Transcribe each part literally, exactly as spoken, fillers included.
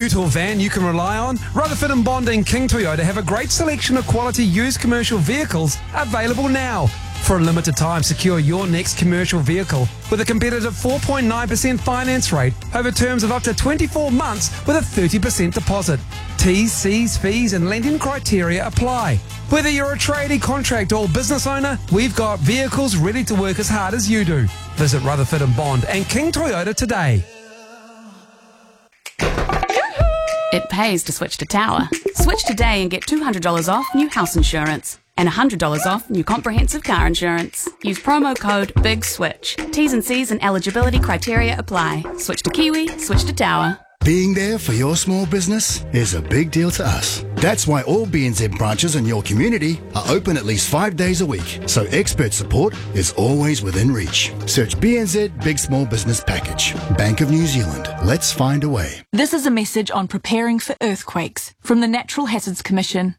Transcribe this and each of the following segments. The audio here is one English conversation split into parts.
ute or van you can rely on? Rutherford and Bond and King Toyota have a great selection of quality used commercial vehicles available now. For a limited time, secure your next commercial vehicle with a competitive four point nine percent finance rate over terms of up to twenty-four months with a thirty percent deposit. T's, C's, fees and lending criteria apply. Whether you're a tradie, contractor or business owner, we've got vehicles ready to work as hard as you do. Visit Rutherford and Bond and King Toyota today. It pays to switch to Tower. Switch today and get two hundred dollars off new house insurance and one hundred dollars off new comprehensive car insurance. Use promo code BIGSWITCH. T's and C's and eligibility criteria apply. Switch to Kiwi, switch to Tower. Being there for your small business is a big deal to us. That's why all B N Z branches in your community are open at least five days a week, so expert support is always within reach. Search B N Z Big Small Business Package. Bank of New Zealand. Let's find a way. This is a message on preparing for earthquakes from the Natural Hazards Commission.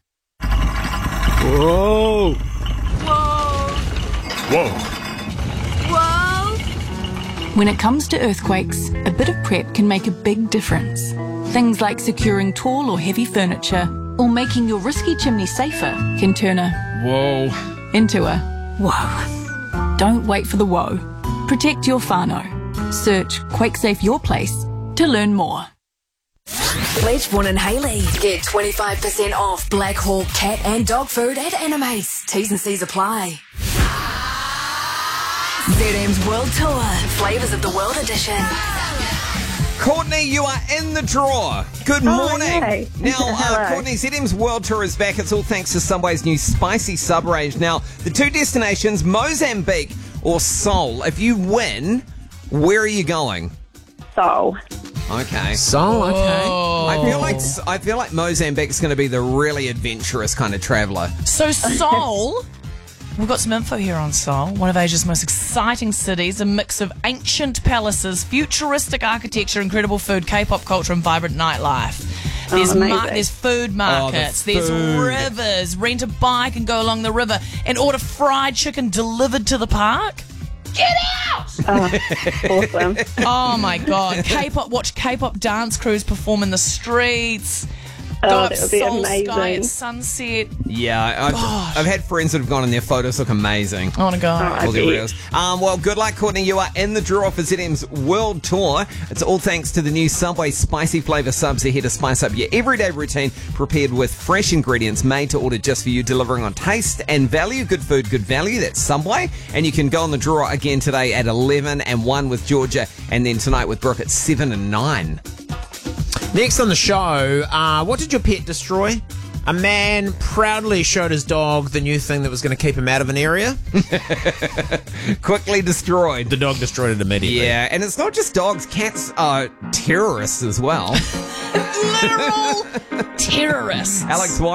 Whoa! Whoa! Whoa! Whoa! When it comes to earthquakes, a bit of prep can make a big difference. Things like securing tall or heavy furniture or making your risky chimney safer can turn a Whoa! into a whoa. Don't wait for the whoa. Protect your whānau. Search QuakeSafe Your Place to learn more. Ledgeborn and Haley. Get twenty-five percent off Black Hawk cat and dog food at Animates. T's and C's apply. Z M's World Tour. Flavours of the World Edition. Courtney, you are in the draw. Good morning. Oh, yay. Now, uh, Hello. Courtney, Z M's World Tour is back. It's all thanks to Subway's new spicy sub range. Now, the two destinations, Mozambique or Seoul. If you win, where are you going? Seoul. Okay. So, okay. I feel like I feel like Mozambique's going to be the really adventurous kind of traveller. So Seoul, we've got some info here on Seoul, one of Asia's most exciting cities, a mix of ancient palaces, futuristic architecture, incredible food, K-pop culture and vibrant nightlife. There's, Oh, mar- amazing. there's food markets, the there's food. rivers, rent a bike and go along the river and order fried chicken delivered to the park. Get out! Oh, awesome. Oh my god. K-pop, watch K-pop dance crews perform in the streets. Go Oh, up that would be Seoul Sky amazing. at sunset. Yeah, I've, Gosh. I've had friends that have gone and their photos look amazing. I want to go. I Look at bet. reels. Um, well, good luck, Courtney. You are in the draw for Z M's World Tour. It's all thanks to the new Subway spicy flavour subs. They're here to spice up your everyday routine, prepared with fresh ingredients made to order just for you, delivering on taste and value. Good food, good value. That's Subway. And you can go on the draw again today at eleven and one with Georgia, and then tonight with Brooke at seven and nine. Next on the show, uh, what did your pet destroy? A man proudly showed his dog the new thing that was going to keep him out of an area. Quickly destroyed. The dog destroyed it immediately. Yeah, and it's not just dogs. Cats are terrorists as well. Literal terrorists. Alex